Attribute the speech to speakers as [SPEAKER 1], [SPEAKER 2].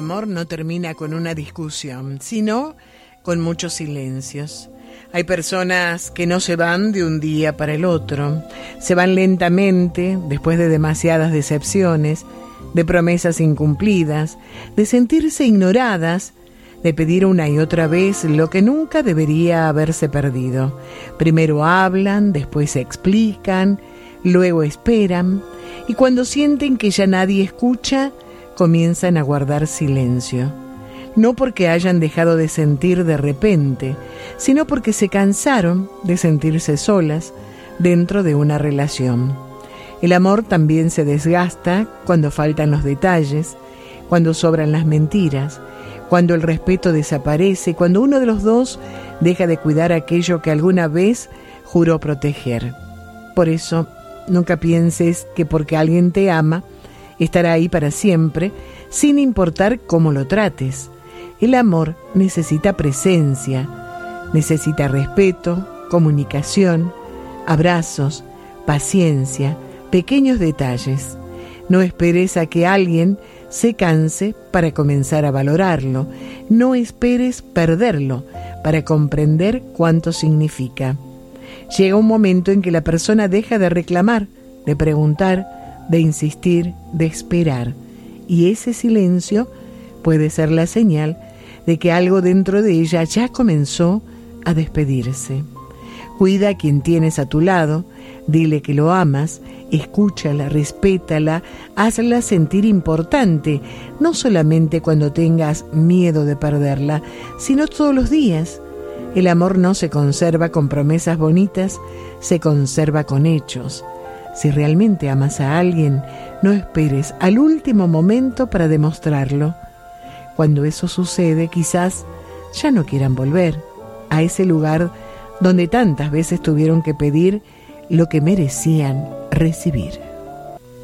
[SPEAKER 1] amor no termina con una discusión, sino con muchos silencios. Hay personas que no se van de un día para el otro, se van lentamente después de demasiadas decepciones, de promesas incumplidas, de sentirse ignoradas, de pedir una y otra vez lo que nunca debería haberse perdido. Primero hablan, después se explican, luego esperan, y cuando sienten que ya nadie escucha, comienzan a guardar silencio. No porque hayan dejado de sentir de repente, sino porque se cansaron de sentirse solas dentro de una relación. El amor también se desgasta cuando faltan los detalles, cuando sobran las mentiras, cuando el respeto desaparece, cuando uno de los dos deja de cuidar aquello que alguna vez juró proteger. Por eso, nunca pienses que porque alguien te ama, estará ahí para siempre, sin importar cómo lo trates. El amor necesita presencia, necesita respeto, comunicación, abrazos, paciencia, pequeños detalles. No esperes a que alguien se canse para comenzar a valorarlo. No esperes perderlo para comprender cuánto significa. Llega un momento en que la persona deja de reclamar, de preguntar, de insistir, de esperar. Y ese silencio puede ser la señal de que algo dentro de ella ya comenzó a despedirse. Cuida a quien tienes a tu lado, dile que lo amas, escúchala, respétala, hazla sentir importante, no solamente cuando tengas miedo de perderla, sino todos los días. El amor no se conserva con promesas bonitas, se conserva con hechos. Si realmente amas a alguien, no esperes al último momento para demostrarlo. Cuando eso sucede, quizás ya no quieran volver a ese lugar donde tantas veces tuvieron que pedir lo que merecían recibir.